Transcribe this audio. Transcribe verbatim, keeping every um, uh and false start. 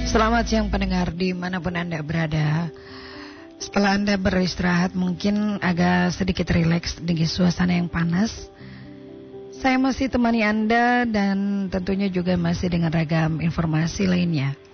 Selamat siang pendengar dimanapun Anda berada. Setelah Anda beristirahat mungkin agak sedikit rileks dengan suasana yang panas. Saya masih temani Anda dan tentunya juga masih dengan ragam informasi lainnya.